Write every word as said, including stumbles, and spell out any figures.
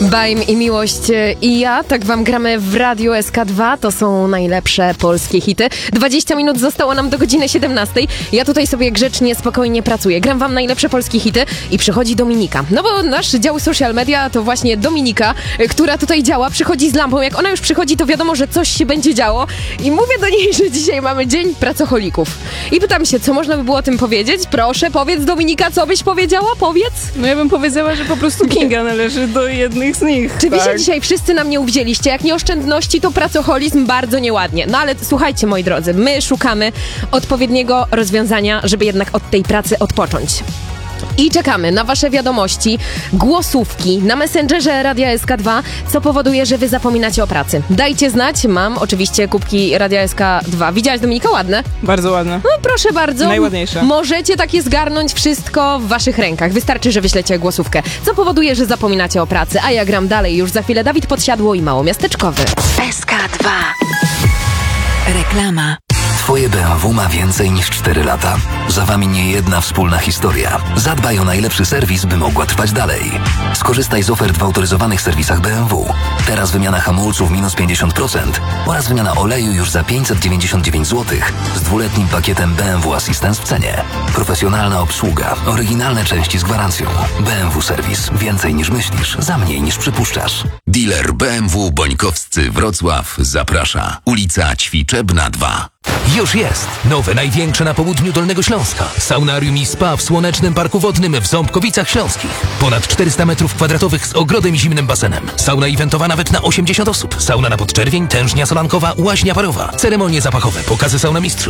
Bajm i Miłość i ja, tak wam gramy w Radiu S K dwa, to są najlepsze polskie hity. dwadzieścia minut zostało nam do godziny siedemnastej. Ja tutaj sobie grzecznie, spokojnie pracuję. Gram wam najlepsze polskie hity i przychodzi Dominika. No bo nasz dział social media to właśnie Dominika, która tutaj działa, przychodzi z lampą. Jak ona już przychodzi, to wiadomo, że coś się będzie działo. I mówię do niej, że dzisiaj mamy dzień pracocholików. I pytam się, co można by było o tym powiedzieć? Proszę, powiedz Dominika, co byś powiedziała? Powiedz. No ja bym powiedziała, że po prostu Kinga należy do jednych z nich. Czy wy tak. się dzisiaj wszyscy na mnie uwzięliście? Jak nie oszczędności, to pracoholizm, bardzo nieładnie. No ale słuchajcie, moi drodzy, my szukamy odpowiedniego rozwiązania, żeby jednak od tej pracy odpocząć. I czekamy na wasze wiadomości, głosówki na Messengerze Radia S K dwa, co powoduje, że wy zapominacie o pracy. Dajcie znać, mam oczywiście kubki Radia S K dwa. Widziałaś, Dominika? Ładne? Bardzo ładne. No proszę bardzo. Najładniejsze. Możecie takie zgarnąć wszystko w waszych rękach. Wystarczy, że wyślecie głosówkę, co powoduje, że zapominacie o pracy. A ja gram dalej. Już za chwilę Dawid Podsiadło i Małomiasteczkowy. S K dwa. Reklama. Twoje B M W ma więcej niż cztery lata. Za wami nie jedna wspólna historia. Zadbaj o najlepszy serwis, by mogła trwać dalej. Skorzystaj z ofert w autoryzowanych serwisach B M W. Teraz wymiana hamulców minus pięćdziesiąt procent oraz wymiana oleju już za pięćset dziewięćdziesiąt dziewięć złotych z dwuletnim pakietem B M W Assistance w cenie. Profesjonalna obsługa, oryginalne części z gwarancją. B M W Serwis. Więcej niż myślisz, za mniej niż przypuszczasz. Dealer B M W Bońkowscy Wrocław zaprasza. Ulica Ćwiczebna dwa. Już jest! Nowe, największe na południu Dolnego Śląska. Saunarium i spa w Słonecznym Parku Wodnym w Ząbkowicach Śląskich. Ponad czterysta metrów kwadratowych z ogrodem i zimnym basenem. Sauna eventowa nawet na osiemdziesiąt osób. Sauna na podczerwień, tężnia solankowa, łaźnia parowa. Ceremonie zapachowe, pokazy sauna mistrzów.